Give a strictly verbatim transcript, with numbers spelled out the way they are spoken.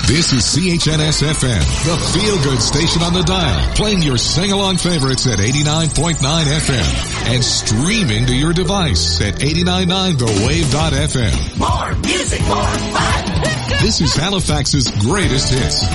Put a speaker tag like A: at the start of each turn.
A: This is C H N S F M, the feel-good station on the dial, playing your sing-along favorites at eighty-nine point nine F M and streaming to your device at eight nine nine the wave dot f m.
B: More music, more fun!
A: This is Halifax's greatest hits,